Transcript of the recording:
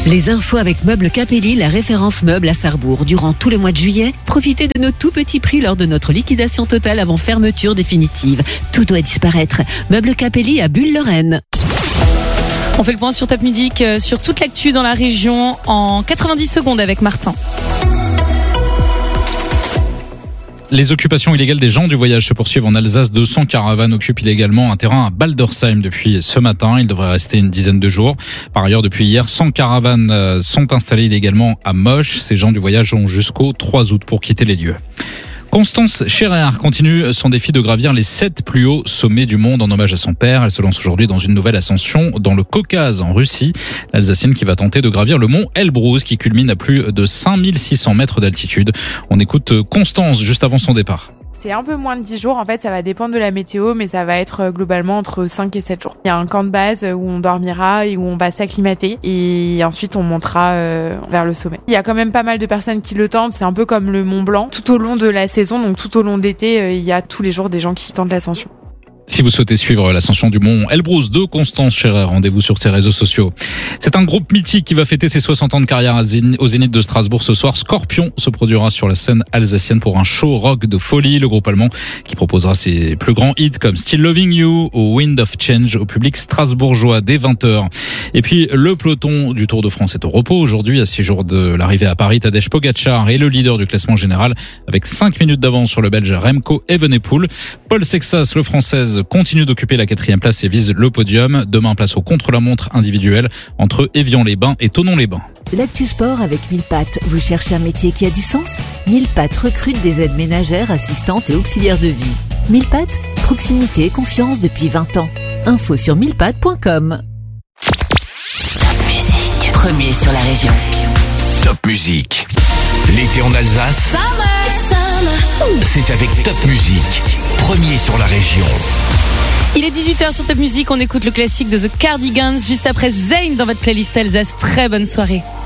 Les infos avec Meubles Capelli, la référence meuble à Sarrebourg. Durant tout le mois de juillet, profitez de nos tout petits prix lors de notre liquidation totale avant fermeture définitive. Tout doit disparaître. Meubles Capelli à Bulle-Lorraine. On fait le point sur Top Music, sur toute l'actu dans la région en 90 secondes avec Martin. Les occupations illégales des gens du voyage se poursuivent en Alsace. 200 caravanes occupent illégalement un terrain à Baldersheim depuis ce matin. Il devrait rester une dizaine de jours. Par ailleurs, depuis hier, 100 caravanes sont installées illégalement à Moche. Ces gens du voyage ont jusqu'au 3 août pour quitter les lieux. Constance Scherer continue son défi de gravir les 7 plus hauts sommets du monde en hommage à son père. Elle se lance aujourd'hui dans une nouvelle ascension dans le Caucase en Russie. L'Alsacienne qui va tenter de gravir le mont Elbrus qui culmine à plus de 5600 mètres d'altitude. On écoute Constance juste avant son départ. C'est un peu moins de 10 jours, en fait ça va dépendre de la météo, mais ça va être globalement entre 5 et 7 jours. Il y a un camp de base où on dormira et où on va s'acclimater et ensuite on montera vers le sommet. Il y a quand même pas mal de personnes qui le tentent, c'est un peu comme le Mont Blanc. Tout au long de la saison, donc tout au long de l'été, il y a tous les jours des gens qui tentent l'ascension. Si vous souhaitez suivre l'ascension du mont Elbrus de Constance Scherer, rendez-vous sur ses réseaux sociaux. C'est un groupe mythique qui va fêter ses 60 ans de carrière au Zénith de Strasbourg ce soir. Scorpion se produira sur la scène alsacienne pour un show rock de folie. Le groupe allemand qui proposera ses plus grands hits comme Still Loving You ou Wind of Change au public strasbourgeois dès 20h. Et puis le peloton du Tour de France est au repos aujourd'hui à 6 jours de l'arrivée à Paris. Tadej Pogačar est le leader du classement général avec 5 minutes d'avance sur le Belge Remco Evenepoel. Paul Sexas, le Française, continue d'occuper la 4e place et vise le podium. Demain, place au contre-la-montre individuel entre Évian-les-Bains et Thonon-les-Bains. L'actu sport avec 1000 pattes. Vous cherchez un métier qui a du sens ? 1000 pattes recrute des aides ménagères, assistantes et auxiliaires de vie. 1000 pattes, proximité et confiance depuis 20 ans. Info sur 1000pattes.com. Top Music, premier sur la région. Top Music. L'été en Alsace, c'est avec Top Music, premier sur la région. Il est 18h sur Top Music, on écoute le classique de The Cardigans juste après Zayn dans votre playlist Alsace. Très bonne soirée.